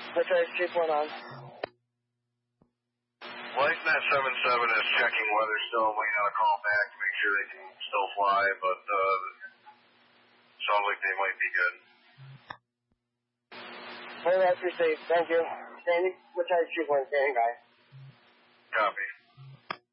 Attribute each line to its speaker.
Speaker 1: Which are Street one on?
Speaker 2: LightNet 77 is checking weather still, waiting on a call back to make sure they can still fly, but sounds like they might be good.
Speaker 1: Well, that's received. Thank you. Standing, which are Street one, standing by.
Speaker 2: Copy.